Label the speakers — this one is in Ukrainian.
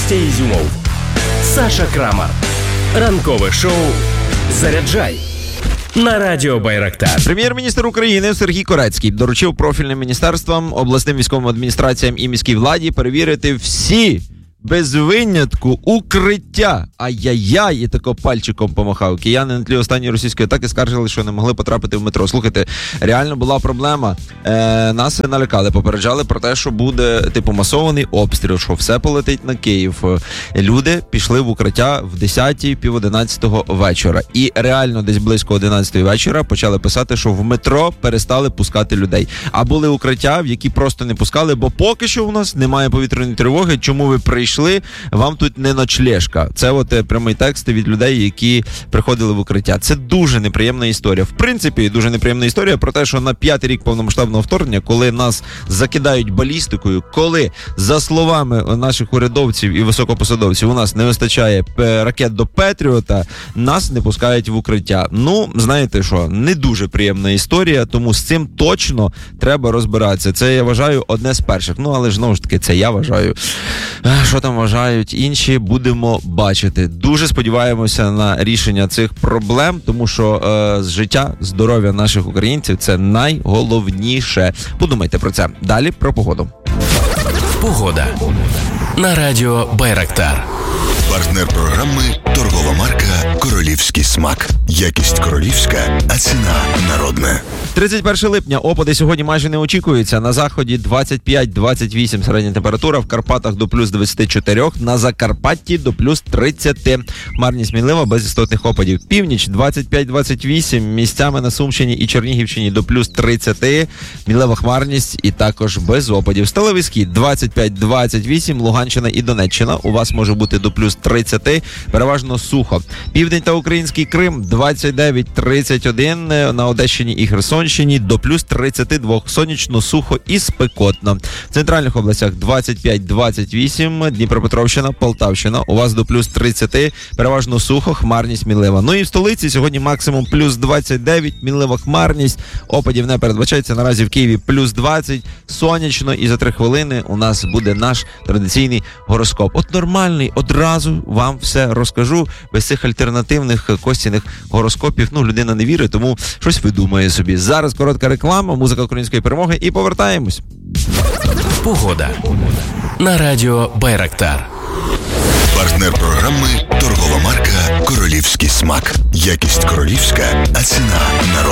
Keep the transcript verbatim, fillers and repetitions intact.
Speaker 1: Костя Ізюмов, Саша Крамар. Ранкове шоу «Заряджай» на радіо Байрактар.
Speaker 2: Прем'єр-міністр України Сергій Корецький доручив профільним міністерствам, обласним військовим адміністраціям і міській владі перевірити всі, без винятку, укриття. Ай-яй-яй, і тако пальчиком помахав. Кияни на тлі останньої російської атаки скаржили, що не могли потрапити в метро. Слухайте, реально була проблема. Е, нас налякали, попереджали про те, що буде, типу, масований обстріл, що все полетить на Київ. Люди пішли в укриття в десятій, пів одинадцятого вечора. І реально десь близько одинадцятої вечора почали писати, що в метро перестали пускати людей. А були укриття, в які просто не пускали, бо поки що у нас немає повітряної тривоги. Чому ви прийшли? Вам тут не ночлежка. Це от е, прямий текст від людей, які приходили в укриття. Це дуже неприємна історія. В принципі, дуже неприємна історія про те, що на п'ятий рік повномасштабного вторгнення, коли нас закидають балістикою, коли, за словами наших урядовців і високопосадовців, у нас не вистачає ракет до Петріота, нас не пускають в укриття. Ну, знаєте що, не дуже приємна історія, тому з цим точно треба розбиратися. Це, я вважаю, одне з перших. Ну, але ж, знову ж таки, це я вважаю. Що там вважають інші, будемо бачити. Дуже сподіваємося на рішення цих проблем, тому що е, життя, здоров'я наших українців – це найголовніше. Подумайте про це. Далі про погоду.
Speaker 1: Погода на радіо Байрактар.
Speaker 3: Партнер програми – торгова марка «Королівський смак». Якість королівська, а ціна народна.
Speaker 2: тридцять перше липня, опади сьогодні майже не очікуються. На заході двадцять п'ять двадцять вісім середня температура, в Карпатах до плюс двадцять чотири, на Закарпатті до плюс тридцять. Хмарність мінлива, без істотних опадів. Північ двадцять п'ять двадцять вісім, місцями на Сумщині і Чернігівщині до плюс тридцять. Мінлива хмарність і також без опадів. Сталевий схід двадцять п'ять двадцять вісім, Луганщина і Донеччина. У вас може бути до плюс тридцять, переважно сухо. Південь та Український Крим двадцять дев'ять тридцять один, на Одещині і Херсонщині до плюс тридцять два, сонячно, сухо і спекотно. В центральних областях двадцять п'ять двадцять вісім, Дніпропетровщина, Полтавщина, у вас до плюс тридцять, переважно сухо, хмарність мінлива. Ну і в столиці сьогодні максимум плюс двадцять дев'ять, мінлива хмарність, опадів не передбачається, наразі в Києві плюс двадцять, сонячно, і за три хвилини у нас буде наш традиційний гороскоп. От нормальний, одразу вам все розкажу, без цих альтернативних костяних гороскопів. Ну, людина не вірить, тому щось видумає собі. Зараз коротка реклама, музика української перемоги і повертаємось.
Speaker 1: Погода на радіо Байрактар.
Speaker 3: Партнер програми – торгова марка «Королівський смак». Якість королівська, а ціна народна.